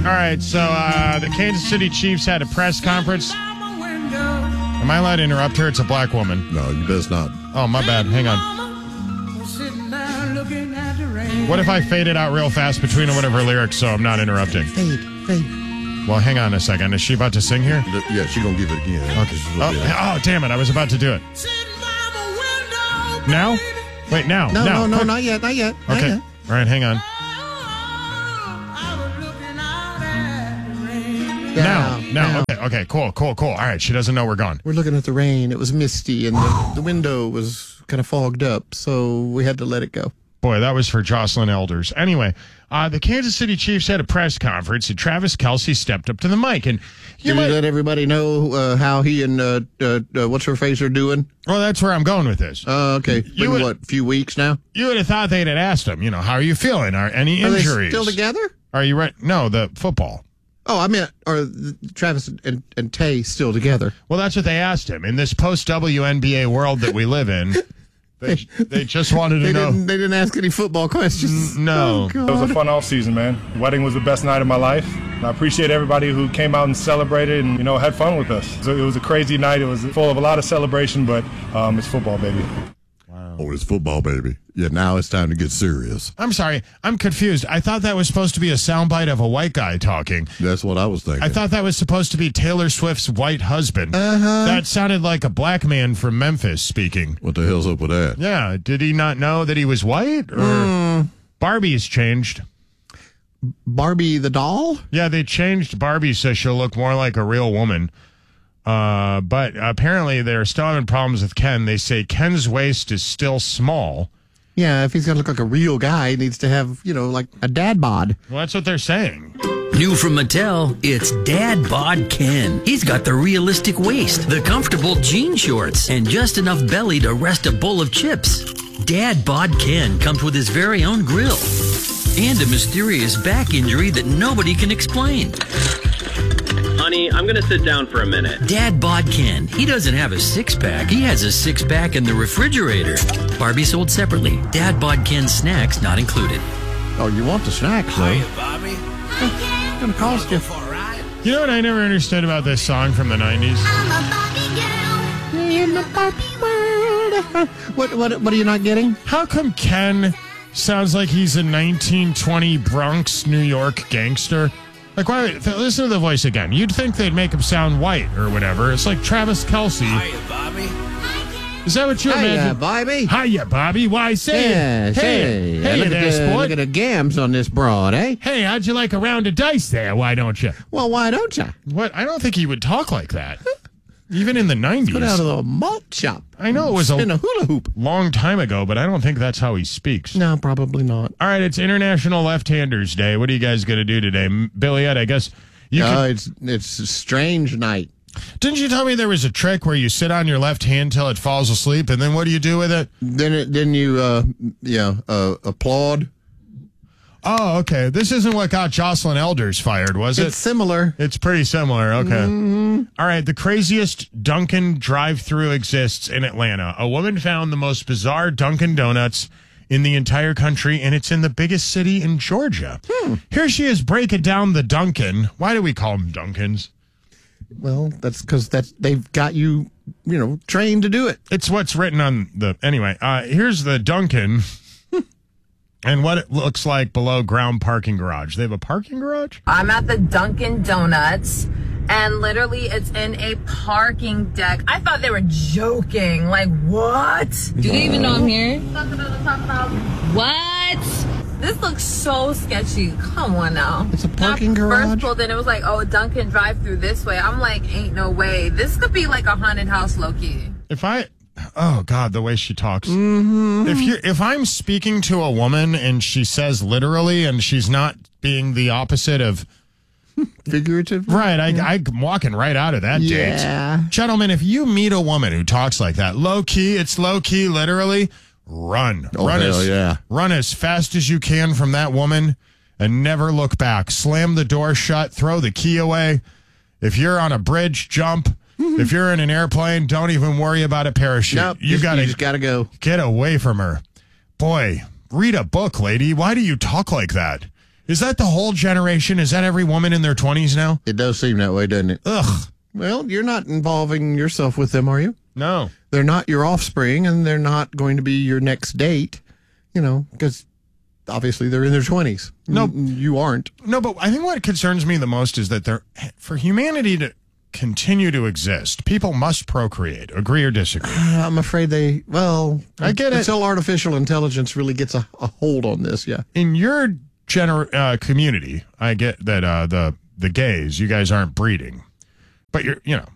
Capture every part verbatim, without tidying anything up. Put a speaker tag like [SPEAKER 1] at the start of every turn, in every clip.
[SPEAKER 1] All right, so uh, the Kansas City Chiefs had a press conference. Am I allowed to interrupt her? It's a black woman.
[SPEAKER 2] No, you best not.
[SPEAKER 1] Oh, my bad. Hang on. What if I fade it out real fast between one of her lyrics so I'm not interrupting?
[SPEAKER 3] Fade, fade.
[SPEAKER 1] Well, hang on a second. Is she about to sing here?
[SPEAKER 2] Yeah, she's going to give it again.
[SPEAKER 1] Okay. Oh, oh, damn it. I was about to do it. Now? Wait, now.
[SPEAKER 3] No,
[SPEAKER 1] now.
[SPEAKER 3] no, no, not yet, not yet. Not
[SPEAKER 1] Okay.
[SPEAKER 3] yet.
[SPEAKER 1] All right, hang on. Now, now,
[SPEAKER 3] now.
[SPEAKER 1] okay, okay, cool, cool, cool. All right, she doesn't know we're gone.
[SPEAKER 3] We're looking at the rain. It was misty, and the, the window was kind of fogged up, so we had to let it go.
[SPEAKER 1] Boy, that was for Jocelyn Elders. Anyway, uh, the Kansas City Chiefs had a press conference, and Travis Kelce stepped up to the mic. And you
[SPEAKER 3] Did
[SPEAKER 1] might,
[SPEAKER 3] you let everybody know uh, how he and uh, uh, uh, what's her face are doing?
[SPEAKER 1] well, that's where I'm going with this.
[SPEAKER 3] Uh, okay,
[SPEAKER 1] You
[SPEAKER 3] been
[SPEAKER 1] would-
[SPEAKER 3] what, a few weeks now?
[SPEAKER 1] You would have thought they'd have asked him, you know, how are you feeling? Are any
[SPEAKER 3] Are they
[SPEAKER 1] injuries?
[SPEAKER 3] still together?
[SPEAKER 1] Are you right? No, the football.
[SPEAKER 3] Oh, I meant, are Travis and, and Tay still together?
[SPEAKER 1] Well, that's what they asked him. In this post-W N B A world that we live in, they, they just wanted to
[SPEAKER 3] They
[SPEAKER 1] know.
[SPEAKER 3] didn't. They didn't ask any football questions.
[SPEAKER 1] No.
[SPEAKER 3] Oh, God.
[SPEAKER 4] It was a fun off season, man. The wedding was the best night of my life. And I appreciate everybody who came out and celebrated and, you know, had fun with us. So it was a crazy night. It was full of a lot of celebration, but um, it's football, baby.
[SPEAKER 2] Oh, it's football, baby. Yeah, now it's time to get serious.
[SPEAKER 1] I'm sorry. I'm confused. I thought that was supposed to be a soundbite of a white guy talking.
[SPEAKER 2] That's what I was thinking.
[SPEAKER 1] I thought that was supposed to be Taylor Swift's white husband. Uh-huh. That sounded like a black man from Memphis speaking.
[SPEAKER 2] What the hell's up with that?
[SPEAKER 1] Yeah. Did he not know that he was white? Or
[SPEAKER 3] Mm.
[SPEAKER 1] Barbie's changed.
[SPEAKER 3] Barbie the doll?
[SPEAKER 1] Yeah, they changed Barbie so she'll look more like a real woman. Uh, but apparently they're still having problems with Ken. They say Ken's waist is still small.
[SPEAKER 3] Yeah, if he's going to look like a real guy, he needs to have, you know, like a dad bod.
[SPEAKER 1] Well, that's what they're saying.
[SPEAKER 5] New from Mattel, it's Dad Bod Ken. He's got the realistic waist, the comfortable jean shorts, and just enough belly to rest a bowl of chips. Dad Bod Ken comes with his very own grill and a mysterious back injury that nobody can explain.
[SPEAKER 6] Honey, I'm going to sit down for a minute.
[SPEAKER 5] Dad Bod Ken. He doesn't have a six-pack. He has a six-pack in the refrigerator. Barbie sold separately. Dad Bod Ken snacks not included.
[SPEAKER 3] Oh, you want the snacks, though?
[SPEAKER 7] Bobby.
[SPEAKER 3] It's going to cost you.
[SPEAKER 1] You know what I never understood about this song from the nineties?
[SPEAKER 3] In the Barbie world. What, what, what are you not getting?
[SPEAKER 1] How come Ken sounds like he's a nineteen twenty Bronx, New York gangster? Like, why? Listen to the voice again. You'd think they'd make him sound white or whatever. It's like Travis Kelce.
[SPEAKER 7] Hiya, Bobby.
[SPEAKER 1] Is that what you
[SPEAKER 3] Hiya,
[SPEAKER 1] imagine?
[SPEAKER 3] Bobby.
[SPEAKER 1] Hiya, Bobby. Why say
[SPEAKER 3] Yeah,
[SPEAKER 1] it?
[SPEAKER 3] say,
[SPEAKER 1] Hey, hey
[SPEAKER 3] look,
[SPEAKER 1] there,
[SPEAKER 3] at the,
[SPEAKER 1] sport.
[SPEAKER 3] look at the gams on this broad, eh?
[SPEAKER 1] Hey, how'd you like a round of dice there? Why don't you?
[SPEAKER 3] Well, why don't you?
[SPEAKER 1] What? I don't think he would talk like that. Even in the nineties.
[SPEAKER 3] Go down to the malt shop.
[SPEAKER 1] I know it was
[SPEAKER 3] Spin
[SPEAKER 1] a
[SPEAKER 3] a hula hoop.
[SPEAKER 1] long time ago, but I don't think that's how he speaks.
[SPEAKER 3] No, probably not.
[SPEAKER 1] All right, it's International Left-Handers Day. What are you guys going to do today? M- Billy Ed, I guess you
[SPEAKER 3] No,
[SPEAKER 1] could,
[SPEAKER 3] it's it's a strange night.
[SPEAKER 1] didn't you tell me there was a trick where you sit on your left hand till it falls asleep, and then what do you do with it?
[SPEAKER 3] Then it, then you uh yeah uh, applaud.
[SPEAKER 1] Oh, okay. This isn't what got Jocelyn Elders fired, was
[SPEAKER 3] It's
[SPEAKER 1] it?
[SPEAKER 3] similar.
[SPEAKER 1] It's pretty similar. Okay.
[SPEAKER 3] Mm-hmm.
[SPEAKER 1] All right. The craziest Dunkin' drive-through exists in Atlanta. A woman found the most bizarre Dunkin' Donuts in the entire country, and it's in the biggest city in Georgia.
[SPEAKER 3] Hmm.
[SPEAKER 1] Here she is breaking down the Dunkin'. Why do we call them Dunkins?
[SPEAKER 3] Well, that's because that they've got you, you know, trained to do it.
[SPEAKER 1] It's what's written on the... Anyway, uh, here's the Dunkin'. And what it looks like below ground parking garage. They have a parking garage?
[SPEAKER 8] I'm at the Dunkin' Donuts, and literally it's in a parking deck. I thought they were joking. Like, what?
[SPEAKER 9] Do they even know I'm here?
[SPEAKER 8] Talking about, talking about.
[SPEAKER 9] What?
[SPEAKER 8] This looks so sketchy. Come on now.
[SPEAKER 3] It's a parking
[SPEAKER 8] When I
[SPEAKER 3] garage?
[SPEAKER 8] First pulled in, it was like, oh, Dunkin' drive through this way. I'm like, ain't no way. This could be like a haunted house, low key.
[SPEAKER 1] If I... Oh, God, the way she talks. Mm-hmm. If you, if I'm speaking to a woman and she says literally and she's not being the opposite of...
[SPEAKER 3] Figurative.
[SPEAKER 1] Right, I, I'm walking right out of that
[SPEAKER 3] Yeah.
[SPEAKER 1] date. Gentlemen, if you meet a woman who talks like that, low-key, it's low-key, literally, run.
[SPEAKER 2] Oh,
[SPEAKER 1] run
[SPEAKER 2] hell
[SPEAKER 1] as,
[SPEAKER 2] yeah.
[SPEAKER 1] Run as fast as you can from that woman and never look back. Slam the door shut, throw the key away. If you're on a bridge, jump. If you're in an airplane, don't even worry about a parachute.
[SPEAKER 3] Nope.
[SPEAKER 1] you
[SPEAKER 3] just,
[SPEAKER 1] gotta
[SPEAKER 3] you just gotta go.
[SPEAKER 1] get away from her. Boy, read a book, lady. Why do you talk like that? Is that the whole generation? Is that every woman in their twenties now?
[SPEAKER 3] It does seem that way, doesn't it?
[SPEAKER 1] Ugh.
[SPEAKER 3] Well, you're not involving yourself with them, are you?
[SPEAKER 1] No.
[SPEAKER 3] They're not your offspring, and they're not going to be your next date, you know, because obviously they're in their twenties.
[SPEAKER 1] No.
[SPEAKER 3] You aren't.
[SPEAKER 1] No, but I think what concerns me the most is that they're, for humanity to continue to exist, people must procreate. Agree or disagree?
[SPEAKER 3] I'm afraid they, well,
[SPEAKER 1] I get it.
[SPEAKER 3] Until artificial intelligence really gets a, a hold on this, yeah.
[SPEAKER 1] In your gener- uh, community, I get that uh, the the gays, you guys aren't breeding. But, you're, you know,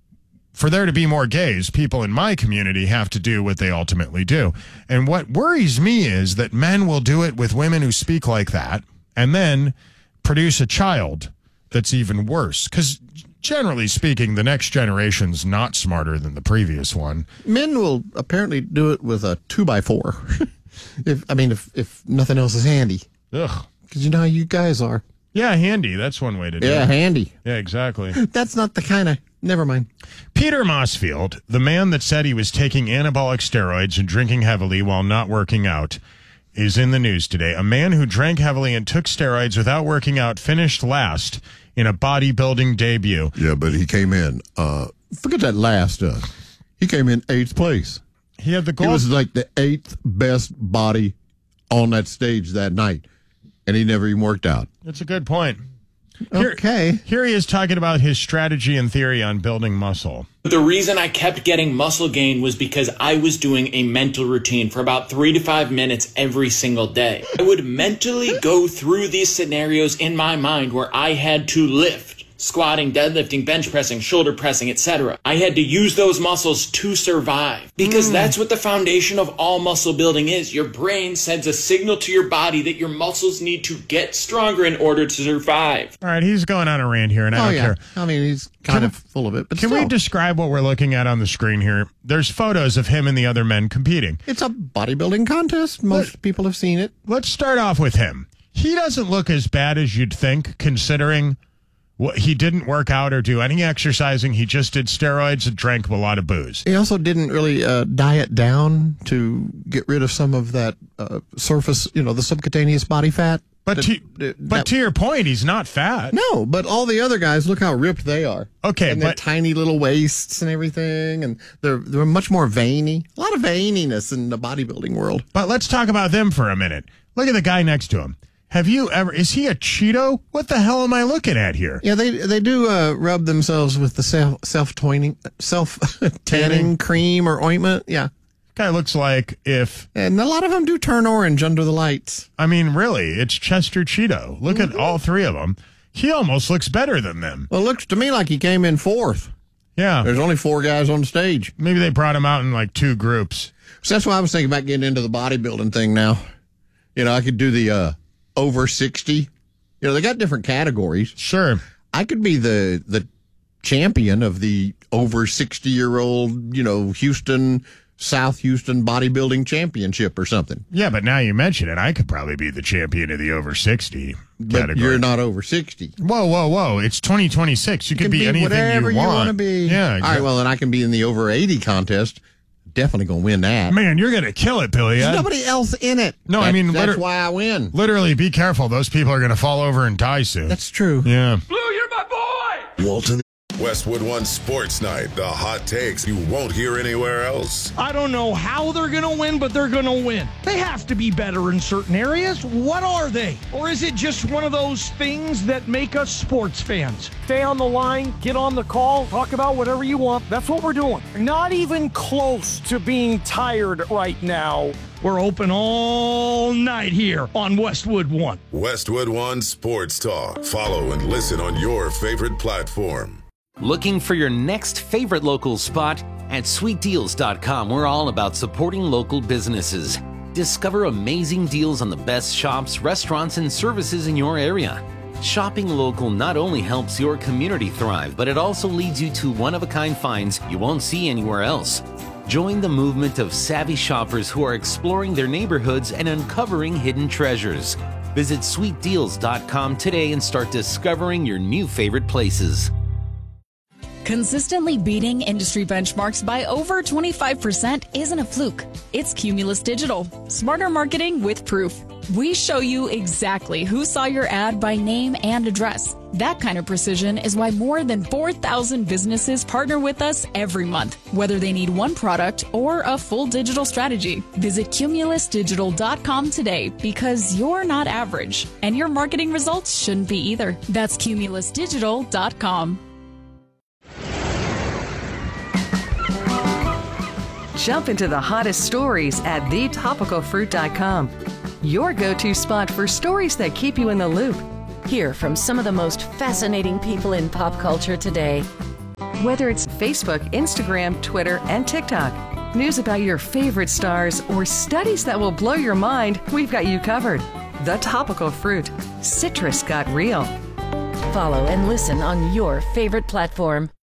[SPEAKER 1] for there to be more gays, people in my community have to do what they ultimately do. And what worries me is that men will do it with women who speak like that and then produce a child that's even worse. Because generally speaking, the next generation's not smarter than the previous one.
[SPEAKER 3] Men will apparently do it with a two by four. if I mean, if, if nothing else is handy.
[SPEAKER 1] Ugh.
[SPEAKER 3] Because you know how you guys are.
[SPEAKER 1] Yeah, handy. That's one way to do
[SPEAKER 3] Yeah,
[SPEAKER 1] it.
[SPEAKER 3] handy.
[SPEAKER 1] Yeah, exactly.
[SPEAKER 3] That's not the kind of, never mind.
[SPEAKER 1] Peter Mossfield, the man that said he was taking anabolic steroids and drinking heavily while not working out, is in the news today. A man who drank heavily and took steroids without working out finished last in a bodybuilding debut.
[SPEAKER 2] Yeah, but he came in. Uh, forget that last stuff. He came in eighth place.
[SPEAKER 1] He had the
[SPEAKER 2] He
[SPEAKER 1] gold.
[SPEAKER 2] was like the eighth best body on that stage that night, and he never even worked out.
[SPEAKER 1] That's a good point. Here,
[SPEAKER 3] Okay.
[SPEAKER 1] Here he is talking about his strategy and theory on building muscle.
[SPEAKER 7] The reason I kept getting muscle gain was because I was doing a mental routine for about three to five minutes every single day. I would mentally go through these scenarios in my mind where I had to lift, squatting, deadlifting, bench pressing, shoulder pressing, et cetera. I had to use those muscles to survive because mm. that's what the foundation of all muscle building is. Your brain sends a signal to your body that your muscles need to get stronger in order to survive.
[SPEAKER 1] All right, he's going on a rant here, and I
[SPEAKER 3] Oh,
[SPEAKER 1] don't
[SPEAKER 3] yeah.
[SPEAKER 1] care.
[SPEAKER 3] I mean, he's kind
[SPEAKER 1] Can-
[SPEAKER 3] of full of it, but
[SPEAKER 1] Can
[SPEAKER 3] still.
[SPEAKER 1] we describe what we're looking at on the screen here? There's photos of him and the other men competing.
[SPEAKER 3] It's a bodybuilding contest. Most people have seen it.
[SPEAKER 1] Let's start off with him. He doesn't look as bad as you'd think, considering what, he didn't work out or do any exercising. He just did steroids and drank a lot of booze.
[SPEAKER 3] He also didn't really uh, diet down to get rid of some of that uh, surface, you know, the subcutaneous body fat.
[SPEAKER 1] But
[SPEAKER 3] That-
[SPEAKER 1] to,
[SPEAKER 3] that-
[SPEAKER 1] but
[SPEAKER 3] that-
[SPEAKER 1] to your point, he's not fat.
[SPEAKER 3] No, but all the other guys, look how ripped they are.
[SPEAKER 1] Okay,
[SPEAKER 3] and their
[SPEAKER 1] but-
[SPEAKER 3] tiny little waists and everything, and they're they're much more veiny. A lot of veininess in the bodybuilding world.
[SPEAKER 1] But let's talk about them for a minute. Look at the guy next to him. Have you ever, is he a Cheeto? What the hell am I looking at here?
[SPEAKER 3] Yeah, they they do uh, rub themselves with the self self toning self tanning cream or ointment. Yeah,
[SPEAKER 1] Guy looks like if,
[SPEAKER 3] and a lot of them do turn orange under the lights.
[SPEAKER 1] I mean, really, it's Chester Cheeto. Look
[SPEAKER 3] Mm-hmm.
[SPEAKER 1] at all three of them. He almost looks better than them.
[SPEAKER 3] Well, it looks to me like he came in fourth.
[SPEAKER 1] Yeah.
[SPEAKER 3] There's only four guys on stage.
[SPEAKER 1] Maybe they brought him out in like two groups.
[SPEAKER 3] So that's why I was thinking about getting into the bodybuilding thing now. You know, I could do the uh, over sixty. You know, they got different categories.
[SPEAKER 1] Sure.
[SPEAKER 3] I could be the the champion of the over sixty year old, you know, Houston, South Houston bodybuilding championship or something.
[SPEAKER 1] Yeah, but now you mention it, I could probably be the champion of the over sixty
[SPEAKER 3] But
[SPEAKER 1] category.
[SPEAKER 3] you're not over sixty.
[SPEAKER 1] Whoa, whoa, whoa. It's twenty twenty-six. You,
[SPEAKER 3] You
[SPEAKER 1] can
[SPEAKER 3] can
[SPEAKER 1] be,
[SPEAKER 3] be
[SPEAKER 1] anything
[SPEAKER 3] whatever
[SPEAKER 1] you
[SPEAKER 3] you
[SPEAKER 1] want.
[SPEAKER 3] want to be.
[SPEAKER 1] Yeah,
[SPEAKER 3] All right,
[SPEAKER 1] exactly.
[SPEAKER 3] well, then I can be in the over eighty contest. Definitely going to win that.
[SPEAKER 1] Man, you're going to kill it, Billy.
[SPEAKER 3] There's
[SPEAKER 1] I-
[SPEAKER 3] nobody else in it.
[SPEAKER 1] No, I
[SPEAKER 3] That-
[SPEAKER 1] mean,
[SPEAKER 3] that's
[SPEAKER 1] liter-
[SPEAKER 3] why I win.
[SPEAKER 1] Literally, be careful. Those people are going to fall over and die soon.
[SPEAKER 3] That's true.
[SPEAKER 1] Yeah.
[SPEAKER 10] Walton. Westwood One Sports Night. The hot takes you won't hear anywhere else.
[SPEAKER 11] I don't know how they're going to win, but they're going to win. They have to be better in certain areas. What are they? Or is it just one of those things that make us sports fans? Stay on the line, get on the call, talk about whatever you want. That's what we're doing. Not even close to being tired right now. We're open all night here on Westwood One.
[SPEAKER 10] Westwood One Sports Talk. Follow and listen on your favorite platform.
[SPEAKER 12] Looking for your next favorite local spot? At sweet deals dot com, we're all about supporting local businesses. Discover amazing deals on the best shops, restaurants, and services in your area. Shopping local not only helps your community thrive, but it also leads you to one-of-a-kind finds you won't see anywhere else. Join the movement of savvy shoppers who are exploring their neighborhoods and uncovering hidden treasures. Visit sweet deals dot com today and start discovering your new favorite places.
[SPEAKER 13] Consistently beating industry benchmarks by over twenty-five percent isn't a fluke. It's Cumulus Digital. Smarter marketing with proof. We show you exactly who saw your ad by name and address. That kind of precision is why more than four thousand businesses partner with us every month, whether they need one product or a full digital strategy. Visit Cumulus Digital dot com today because you're not average, and your marketing results shouldn't be either. That's Cumulus Digital dot com.
[SPEAKER 14] Jump into the hottest stories at the topical fruit dot com. Your go-to spot for stories that keep you in the loop.
[SPEAKER 15] Hear from some of the most fascinating people in pop culture today.
[SPEAKER 14] Whether it's Facebook, Instagram, Twitter, and TikTok, news about your favorite stars, or studies that will blow your mind, we've got you covered. The Topical Fruit. Citrus got real.
[SPEAKER 15] Follow and listen on your favorite platform.